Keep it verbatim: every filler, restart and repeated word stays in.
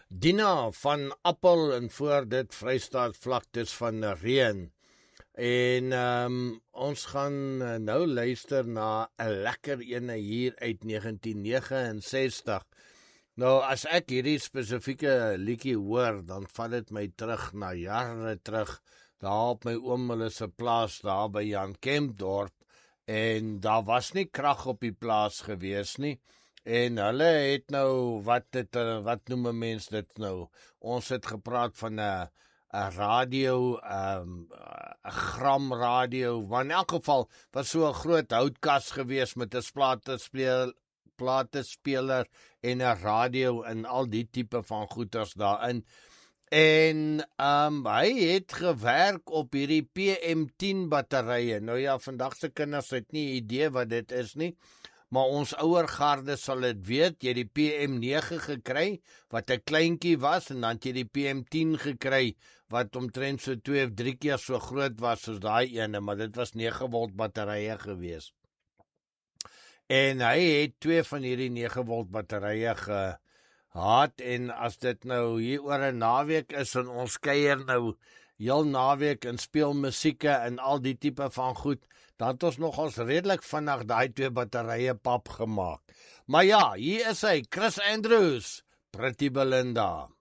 Dina van Appel en voor dit Vrystaat vlaktes van reën. En um, ons gaan nou luister na 'n lekker ene hier uit negentien negenensestig. Nou, as ek hierdie spesifieke liedjie hoor, dan vat dit my terug na jare terug, daar op my oom hulle se plaas daar by Jan Kempdorp, en daar was nie krag op die plaas gewees nie. En hulle het nou, wat dit, wat noem 'n mens dit nou? Ons het gepraat van 'n 'n radio, 'n um, gram radio, maar in elk geval was so 'n groot houtkas gewees met 'n platespeel, platespeler en 'n radio en al die tipe van goeders daarin. En um, hy het gewerk op hierdie P M tien batterye. Nou ja, vandag se kinders het nie idee wat dit is nie, maar ons ouer garde sal dit weet. Jy het die P M nege gekry, wat 'n kleintjie was, en dan het jy die P M tien gekry, wat omtrent so twee of drie keer so groot was soos daai ene, maar dit was nege volt batterye gewees. En hy het twee van hierdie nege volt batterye gehad, en as dit nou hier oor 'n naweek is, en ons kuier nou heel naweek en speel musieke en al die tipe van goed, dan het ons nog ons redelik vinnig daai twee batterye pap gemaak. Maar ja, hier is hy, Chris Andrews, Pretty Belinda.